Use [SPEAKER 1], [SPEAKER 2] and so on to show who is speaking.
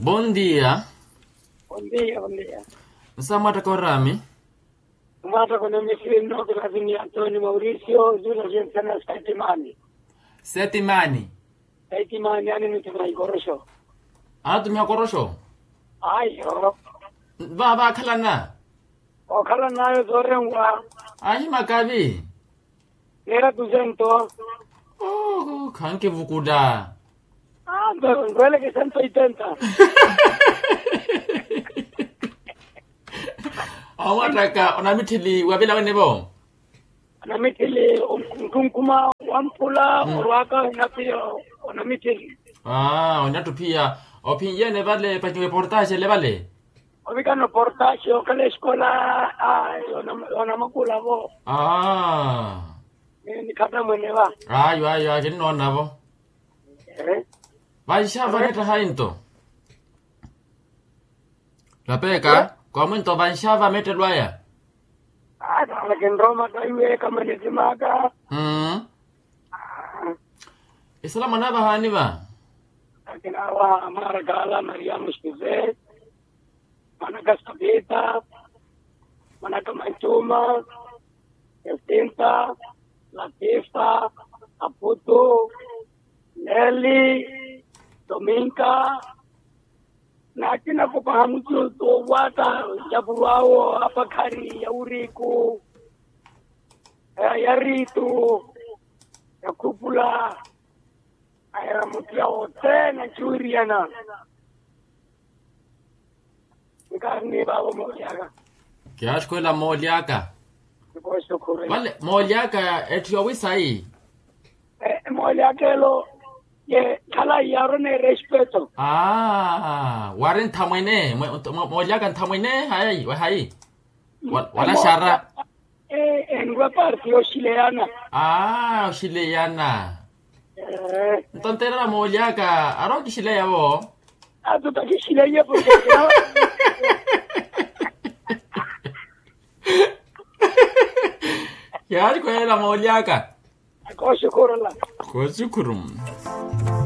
[SPEAKER 1] Bom dia.
[SPEAKER 2] Bom dia, bom dia.
[SPEAKER 1] Samata Korami.
[SPEAKER 2] Mata con il mio figlio, Gravini Antonio Maurizio, giuro senza una settimana.
[SPEAKER 1] Settimani.
[SPEAKER 2] Settimana anni non ti mai corso.
[SPEAKER 1] Tumia korosho.
[SPEAKER 2] Ayo.
[SPEAKER 1] Va kalana.
[SPEAKER 2] O kala nayo dorengwa.
[SPEAKER 1] Ai makavi.
[SPEAKER 2] Era 200.
[SPEAKER 1] Oh, kanke vukuda.
[SPEAKER 2] Quelle che 180.
[SPEAKER 1] Awataka onamitili wabila wenebo.
[SPEAKER 2] Onamitili kunkuma wampula orwaka napio onamitili.
[SPEAKER 1] Onatupia opinione vale pa reportage le vale.
[SPEAKER 2] Obikano portage o kala escola onamakula bo. Ni kata mweneva.
[SPEAKER 1] Ayo kinno navo. Vaisha vaneta hainto. La peka, komento vaisha va metelwaya.
[SPEAKER 2] La que en Roma taiwe kama nitimaga.
[SPEAKER 1] Isla manaba haniba.
[SPEAKER 2] Lakin awa amara gala Maria Mustize. Manaka Sabita. Manaka Maituma. Estinta. Latifa. Aputo. Nelly. Dominka. Na kinakufahamu tu wata jabu wao hapa kari ya uriku ya ritu ya kupula aya mutia wote na churiana nikarni babo moliaka
[SPEAKER 1] Kiash kwela moliaka.
[SPEAKER 2] kwa shukuru
[SPEAKER 1] Vale moliaka etio wisai.
[SPEAKER 2] Moliaka lo ye kala yaro ne respeto.
[SPEAKER 1] Waren tamwene moliaka tamwene hai. Wala shara.
[SPEAKER 2] En una parte chileana.
[SPEAKER 1] Chileana. Entonces era moliaka, aro chilea bo.
[SPEAKER 2] Tú también chilea porque
[SPEAKER 1] Ya kwela moliaka.
[SPEAKER 2] Ko shukuru la.
[SPEAKER 1] Ko shukuru.